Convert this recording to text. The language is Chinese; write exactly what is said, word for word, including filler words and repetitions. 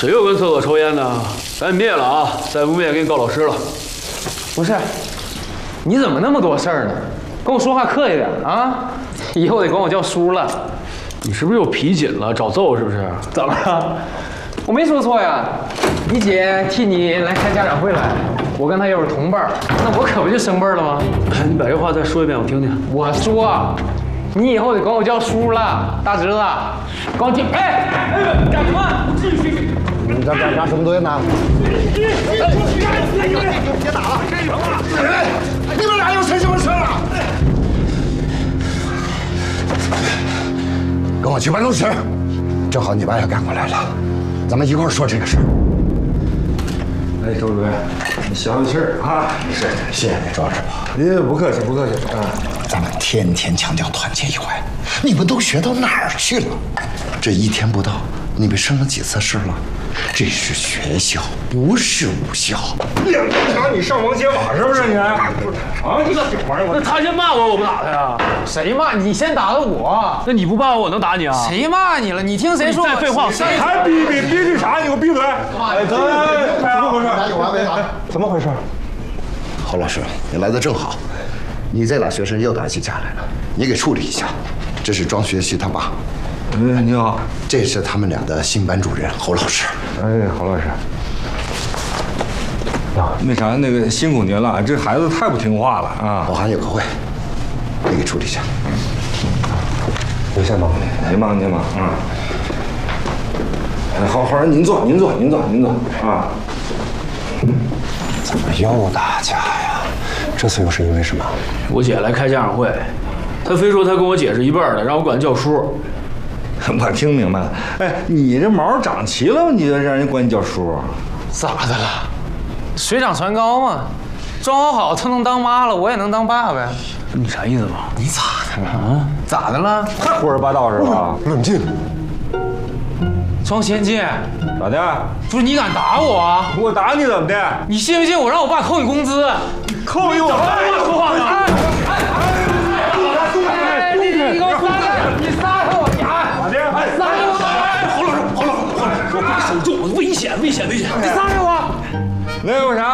谁又跟厕所抽烟呢？赶紧灭了啊！再不灭，给你告老师了。 不是，你怎么那么多事儿呢？跟我说话客气点啊！以后得管我叫叔了。 你是不是又皮紧了？找揍是不是？ 怎么了？我没说错呀。你姐替你来开家长会来，我跟她又是同辈儿，那我可不就生辈儿了吗？ 你把这话再说一遍，我听听。 我说，你以后得管我叫叔了，大侄子。管我叫哎哎，干什么？ 你这干干什么东西呢？ 别打了，这什么？哎，你们俩又生什么事了？跟我去办公室，正好你爸也赶过来了，咱们一块儿说这个事儿。 哎，周主任，你消消气儿啊！ 是，谢谢你，周师傅。 您不客气，不客气啊。 咱们天天强调团结一块，你们都学到哪儿去了？这一天不到，你们生了几次事了？这是学校，不是武校。 两天场你上房揭瓦是不是你？啊，你个玩意儿！ 那他先骂我，我不打他呀？ 谁骂你？先打的我。 那你不骂我，我能打你啊？ 谁骂你了？你听谁说？ 再废话， 你还逼逼逼逼啥？你给我闭嘴！哎，怎么回事？ 有完没完？ 怎么回事？ 侯老师，你来的正好，你这俩学生又打起架来了，你给处理一下。这是庄学习他妈。 哎，你好， 这是他们俩的新班主任侯老师。 哎，侯老师。啊，那啥，那个辛苦您了，这孩子太不听话了啊！ 我还有个会，你给处理一下。 您先忙，您忙您忙啊！哎，好好，您坐，您坐，您坐，您坐啊！ 怎么又打架呀？这次又是因为什么？ 我姐来开家长会，她非说她跟我姐是一辈儿的，让我管她叫叔。 我听明白了。哎，你这毛长齐了，你就让人管你叫叔？ 咋的了？水涨船高嘛，装好好，她能当妈了，我也能当爸呗。 你啥意思吧？ 你咋的了？啊？咋的了？ 太胡说八道是吧？ 冷静。 庄先进， 咋的？ 不是你敢打我啊？ 我打你怎么的？ 你信不信我让我爸扣你工资？ 扣你我爸说话呢？哎，你你给我撒开！你撒开我！你还咋的？哎， 撒开我！ 侯老师，侯老师，侯老师，我爸手重，危险，危险，危险！ 你撒开我！ 那有啥？